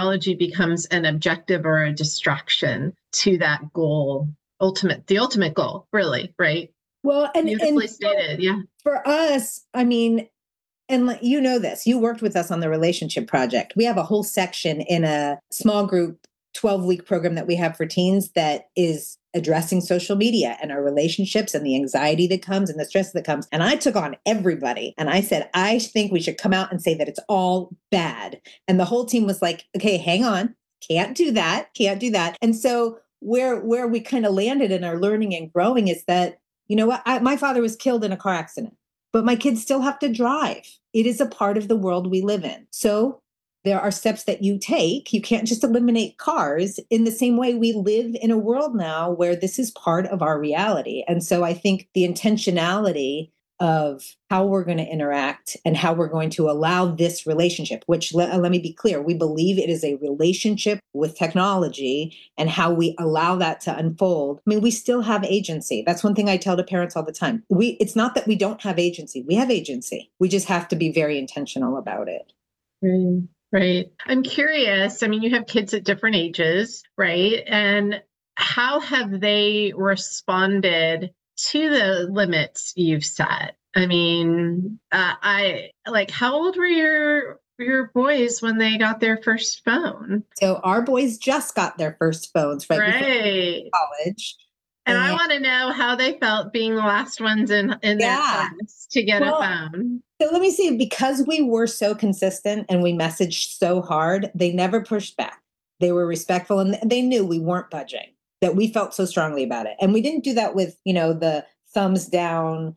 technology becomes an objective or a distraction to that goal, the ultimate goal, really, right? Well, Beautifully stated. Yeah. For us, I mean, and you know this, you worked with us on the relationship project. We have a whole section in a small group 12-week program that we have for teens that is addressing social media and our relationships and the anxiety that comes and the stress that comes. And I took on everybody and I said, I think we should come out and say that it's all bad. And the whole team was like, okay, hang on. Can't do that. Can't do that. And so where we kind of landed in our learning and growing is that, you know what, my father was killed in a car accident, but my kids still have to drive. It is a part of the world we live in. So there are steps that you take. You can't just eliminate cars. In the same way, we live in a world now where this is part of our reality. And so I think the intentionality of how we're going to interact and how we're going to allow this relationship, which let me be clear, we believe it is a relationship with technology, and how we allow that to unfold. I mean, we still have agency. That's one thing I tell to parents all the time. It's not that we don't have agency. We have agency. We just have to be very intentional about it. Right. I'm curious. I mean, you have kids at different ages, right? And how have they responded to the limits you've set? I mean, how old were your boys when they got their first phone? So our boys just got their first phones right before college. And I want to know how they felt being the last ones in their class to get a phone. So let me see, because we were so consistent and we messaged so hard, they never pushed back. They were respectful and they knew we weren't budging, that we felt so strongly about it. And we didn't do that with, the thumbs down,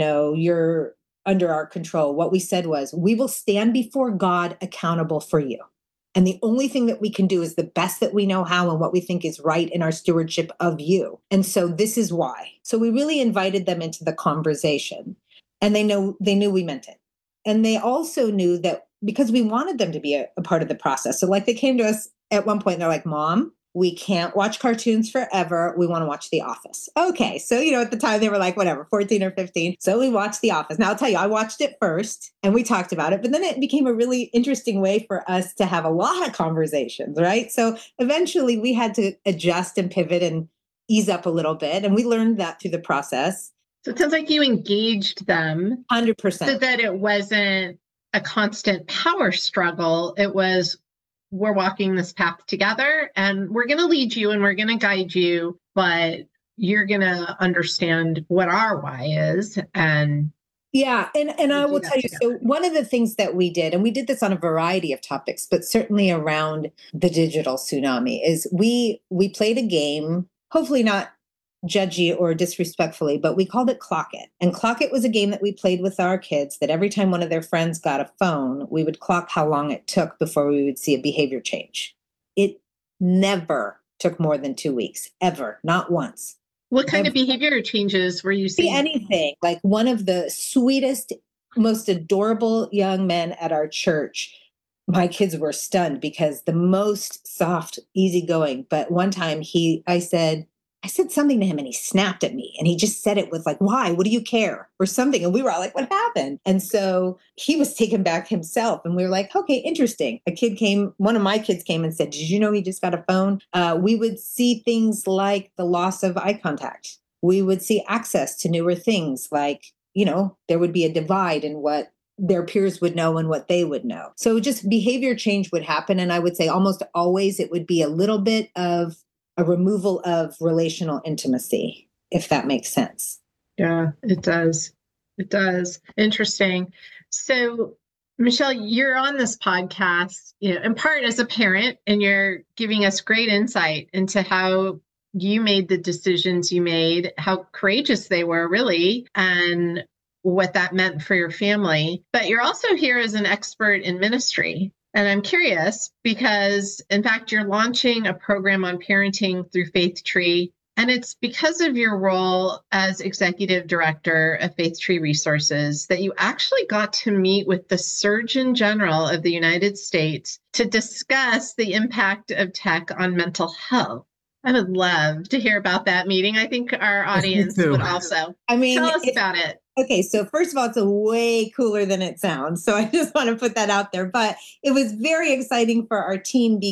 you're under our control. What we said was, we will stand before God accountable for you. And the only thing that we can do is the best that we know how and what we think is right in our stewardship of you. And so this is why. So we really invited them into the conversation, and they knew we meant it. And they also knew that because we wanted them to be a part of the process. So like they came to us at one point and they're like, Mom, we can't watch cartoons forever. We want to watch The Office. Okay. So, at the time they were like, whatever, 14 or 15. So we watched The Office. Now I'll tell you, I watched it first and we talked about it, but then it became a really interesting way for us to have a lot of conversations, right? So eventually we had to adjust and pivot and ease up a little bit. And we learned that through the process. So it sounds like you engaged them 100%. So that it wasn't a constant power struggle. It was, we're walking this path together and we're going to lead you and we're going to guide you, but you're going to understand what our why is. And yeah. And I will tell you, so one of the things that we did, and we did this on a variety of topics, but certainly around the digital tsunami, is we played a game, hopefully not judgy or disrespectfully, but we called it Clock It. And Clock It was a game that we played with our kids, that every time one of their friends got a phone, we would clock how long it took before we would see a behavior change. It never took more than 2 weeks, ever, not once. What kind of behavior changes were you seeing? Anything. Like one of the sweetest, most adorable young men at our church, my kids were stunned because the most soft, easygoing. But one time I said something to him and he snapped at me and he just said it with like, why? What do you care? Or something. And we were all like, what happened? And so he was taken back himself. And we were like, okay, interesting. One of my kids came and said, did you know he just got a phone? We would see things like the loss of eye contact. We would see access to newer things like, there would be a divide in what their peers would know and what they would know. So just behavior change would happen. And I would say almost always it would be a little bit of a removal of relational intimacy, if that makes sense. Yeah, it does. It does. Interesting. So, Michelle, you're on this podcast, in part as a parent, and you're giving us great insight into how you made the decisions you made, how courageous they were, really, and what that meant for your family. But you're also here as an expert in ministry. And I'm curious because, in fact, you're launching a program on parenting through Faith Tree. And it's because of your role as executive director of Faith Tree Resources that you actually got to meet with the Surgeon General of the United States to discuss the impact of tech on mental health. I would love to hear about that meeting. I think our audience would also. Tell us about it. Okay, so first of all, it's way cooler than it sounds. So I just want to put that out there. But it was very exciting for our team